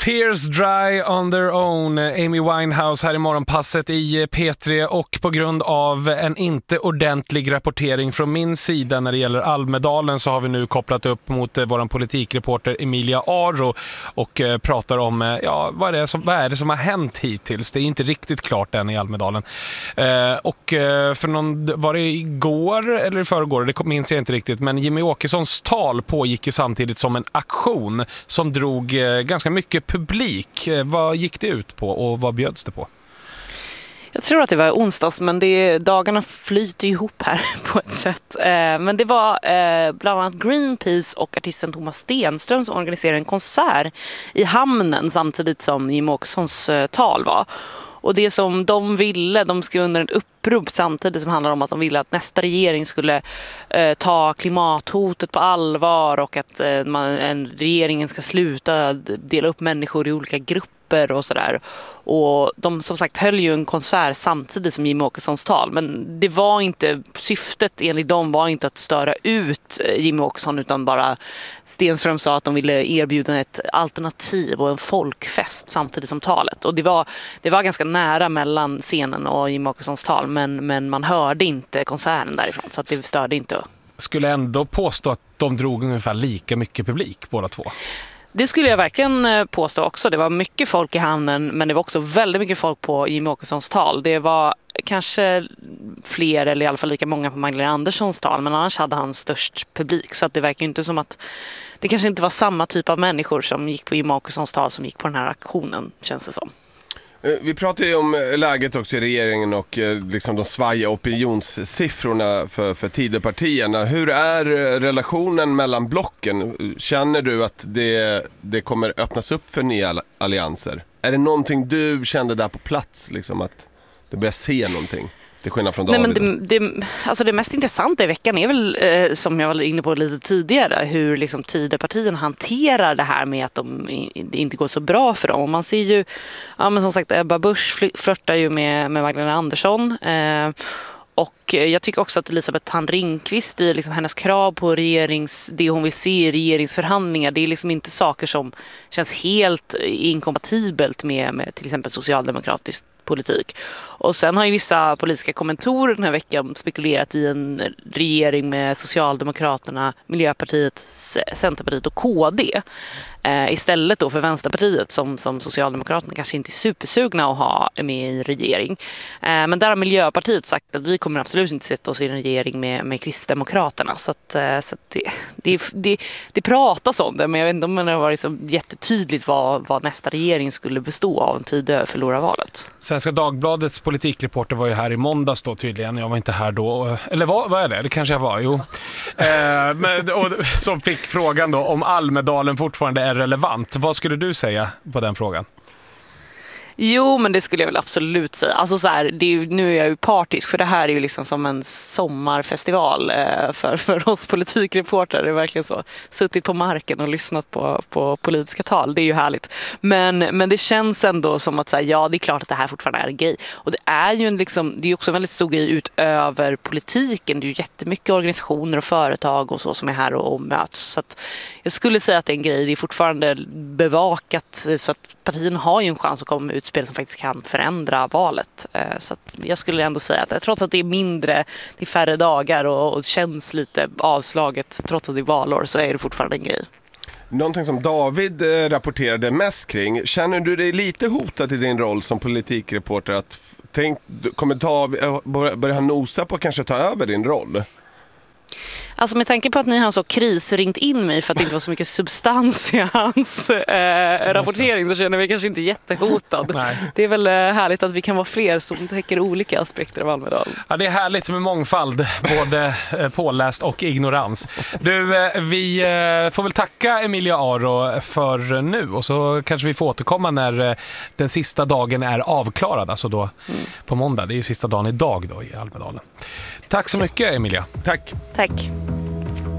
Tears dry on their own. Amy Winehouse här i morgonpasset i P3, och på grund av en inte ordentlig rapportering från min sida när det gäller Almedalen så har vi nu kopplat upp mot våran politikreporter Emilia Aro och pratar om vad är det som har hänt hittills. Det är inte riktigt klart än i Almedalen. Och var det igår eller i förrgår, det minns jag inte riktigt, men Jimmy Åkessons tal pågick ju samtidigt som en aktion som drog ganska mycket publik. Vad gick det ut på och vad bjöds det på? Jag tror att det var onsdags, men dagarna flyter ihop här på ett sätt. Men det var bland annat Greenpeace och artisten Thomas Stenström som organiserade en konsert i hamnen samtidigt som Jimmy Åkessons tal var. Och det som de skrev under ett upprop samtidigt som handlar om att de ville att nästa regering skulle ta klimathotet på allvar och att regeringen ska sluta dela upp människor i olika grupper och sådär. Och de som sagt höll ju en konsert samtidigt som Jimmy Åkessons tal, men det var inte, syftet enligt dem var inte att störa ut Jimmy Åkesson, utan bara Stenström sa att de ville erbjuda ett alternativ och en folkfest samtidigt som talet. Och det var ganska nära mellan scenen och Jimmy Åkessons tal, men man hörde inte konserten därifrån, så att det störde inte. Skulle ändå påstå att de drog ungefär lika mycket publik båda två. Det skulle jag verkligen påstå också. Det var mycket folk i hamnen, men det var också väldigt mycket folk på Jimmy Åkessons tal. Det var kanske fler eller i alla fall lika många på Magdalena Anderssons tal, men annars hade han störst publik. Så att det verkar inte som att det kanske inte var samma typ av människor som gick på Jimmy Åkessons tal som gick på den här aktionen, känns det som. Vi pratar ju om läget också i regeringen och liksom de svajiga opinionssiffrorna för Tidöpartierna. Hur är relationen mellan blocken? Känner du att det kommer öppnas upp för nya allianser? Är det någonting du kände där på plats, liksom, att du börjar se någonting? Till skillnad från David. Nej, men det mest intressanta i veckan är väl, som jag var inne på lite tidigare, hur liksom Tidöpartierna hanterar det här med att det inte går så bra för dem. Och man ser ju, men som sagt, Ebba Busch flörtar ju med Magdalena Andersson. Och jag tycker också att Elisabeth Thand Ringqvist i liksom hennes krav på det hon vill se i regeringsförhandlingar, det är liksom inte saker som känns helt inkompatibelt med till exempel socialdemokratisk politik. Och sen har ju vissa politiska kommentorer den här veckan spekulerat i en regering med Socialdemokraterna, Miljöpartiet, Centerpartiet och KD. Istället då för Vänsterpartiet som Socialdemokraterna kanske inte är supersugna att ha med i regering. Men där har Miljöpartiet sagt att vi kommer absolut inte sätta oss i en regering med Kristdemokraterna. Så det pratas om det, men jag vet inte om det har varit så jättetydligt vad nästa regering skulle bestå av en tid förlorar valet. Svenska Dagbladets politikreporter var ju här i måndags då tydligen. Jag var inte här då. Eller vad är det? Det kanske jag var, jo. Som fick frågan då om Almedalen fortfarande är relevant. Vad skulle du säga på den frågan? Jo, men det skulle jag väl absolut säga. Alltså så här, nu är jag ju partisk, för det här är ju liksom som en sommarfestival för oss politikreportrar. Det är verkligen så. Suttit på marken och lyssnat på politiska tal. Det är ju härligt. Men det känns ändå som att så här, ja, det är klart att det här fortfarande är en grej. Och det är ju det är också en väldigt stor grej utöver politiken. Det är ju jättemycket organisationer och företag och så som är här och möts. Så att jag skulle säga att det är en grej. Det är fortfarande bevakat, så att partierna har ju en chans att komma med utspel som faktiskt kan förändra valet. Så att jag skulle ändå säga att trots att det är färre dagar och känns lite avslaget trots att det är valår, så är det fortfarande en grej. Någonting som David rapporterade mest kring, känner du dig lite hotad i din roll som politikreporter? Kommer David börja nosa på att kanske ta över din roll? Alltså med tanke på att ni har så krisringt in mig för att det inte var så mycket substans i hans rapportering, så känner vi kanske inte jättehotad. Nej. Det är väl härligt att vi kan vara fler som täcker olika aspekter av Almedalen. Ja, det är härligt med mångfald, både påläst och ignorans. Du, vi får väl tacka Emilia Aro för nu, och så kanske vi får återkomma när den sista dagen är avklarad, alltså då på måndag. Det är ju sista dagen idag då i Almedalen. Tack så mycket, Emilia. Tack. Tack.